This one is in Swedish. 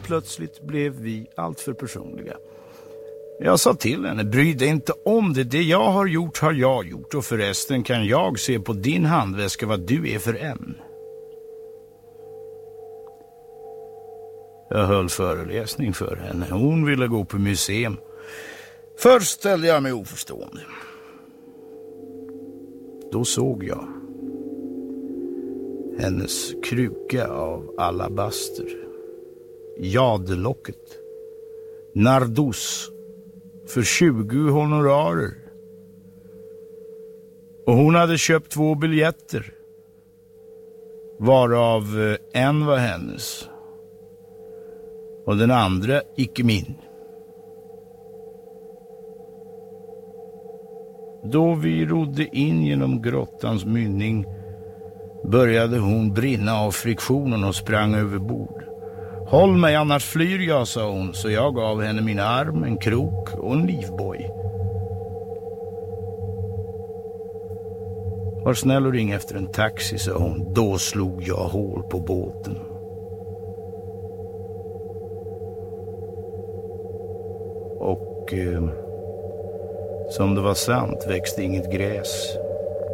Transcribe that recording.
plötsligt blev vi allt för personliga. Jag sa till henne, bry dig inte om det. Det jag har gjort. Och förresten kan jag se på din handväska vad du är för en. Jag höll föreläsning för henne. Hon ville gå på museum. Först ställde jag mig oförstående. Då såg jag hennes kruka av alabaster, jadelocket, nardos för 20 honorarer. Och hon hade köpt 2 biljetter, varav en var hennes och den andra icke min. Då vi rodde in genom grottans mynning började hon brinna av friktionen och sprang över bord. Håll mig, annars flyr jag, sa hon, så jag gav henne min arm, en krok och en livboj. Var snäll och ring efter en taxi, sa hon. Då slog jag hål på båten. Och som det var sant växte inget gräs.